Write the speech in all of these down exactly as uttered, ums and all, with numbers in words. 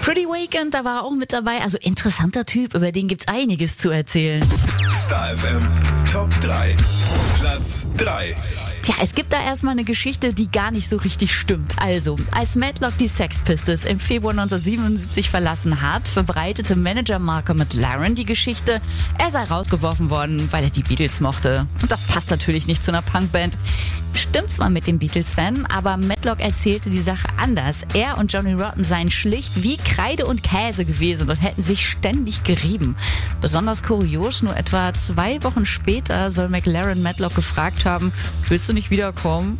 Pretty Weekend, da war er auch mit dabei. Also interessanter Typ, über den gibt's einiges zu erzählen. Star F M Top drei. Platz drei. Tja, es gibt da erstmal eine Geschichte, die gar nicht so richtig stimmt. Also, als Matlock die Sex Pistols im Februar neunzehnhundertsiebenundsiebzig verlassen hat, verbreitete Manager Malcolm McLaren die Geschichte, er sei rausgeworfen worden, weil er die Beatles mochte. Und das passt natürlich nicht zu einer Punkband. Stimmt zwar mit dem Beatles-Fan, aber Matlock erzählte die Sache anders. Er und Johnny Rotten seien schlicht wie Kreide und Käse gewesen und hätten sich ständig gerieben. Besonders kurios, nur etwa zwei Wochen später soll McLaren Matlock gefragt haben, willst du nicht wiederkommen?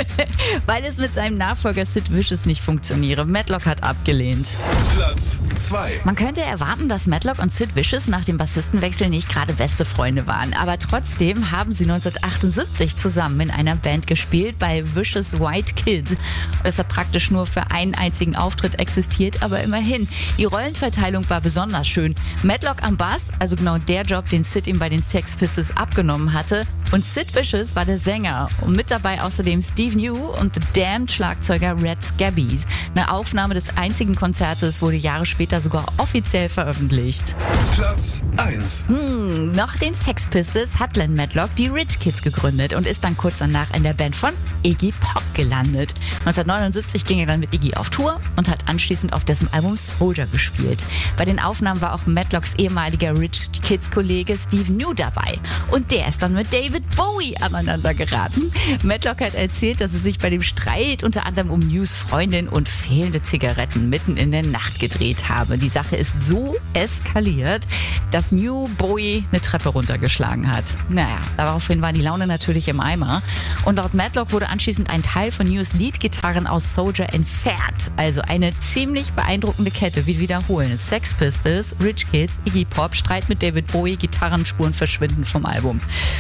Weil es mit seinem Nachfolger Sid Vicious nicht funktioniere. Matlock hat abgelehnt. Platz zwei. Man könnte erwarten, dass Matlock und Sid Vicious nach dem Bassistenwechsel nicht gerade beste Freunde waren. Aber trotzdem haben sie neunzehnhundertachtundsiebzig zusammen in einer Band gespielt bei Vicious White Kids. Das hat praktisch nur für einen einzigen Auftritt existiert, aber immerhin. Die Rollenverteilung war besonders schön. Matlock am Bass, also genau der Job, den Sid ihm bei den Sex Pistols abgenommen hatte. Und Sid Vicious war der Sänger. Und mit dabei außerdem Steve New und The Damned Schlagzeuger Red Scabbies. Eine Aufnahme des einzigen Konzertes wurde Jahre später sogar offiziell veröffentlicht. Platz eins. Hm, nach den Sex Pistols hat Glenn Matlock die Rich Kids gegründet und ist dann kurz danach in der Band von Iggy Pop gelandet. neunzehnhundertneunundsiebzig ging er dann mit Iggy auf Tour und hat anschließend auf dessen Album Soldier gespielt. Bei den Aufnahmen war auch Matlocks ehemaliger Rich Kids Kollege Steve New dabei. Und der ist dann mit David Bowie aneinander geraten. Matlock hat erzählt, dass es sich bei dem Streit unter anderem um News Freundin und fehlende Zigaretten mitten in der Nacht gedreht habe. Die Sache ist so eskaliert, dass New Bowie eine Treppe runtergeschlagen hat. Naja, daraufhin war die Laune natürlich im Eimer. Und laut Matlock wurde anschließend ein Teil von News Leadgitarren aus Soldier entfernt. Also eine ziemlich beeindruckende Kette. Wir wiederholen. Sex Pistols, Rich Kids, Iggy Pop, Streit mit David Bowie, Gitarrenspuren verschwinden vom Album.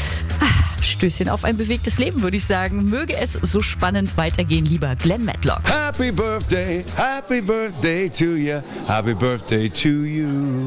Stößchen auf ein bewegtes Leben, würde ich sagen. Möge es so spannend weitergehen, lieber Glenn Matlock. Happy birthday, happy birthday to you, happy birthday to you.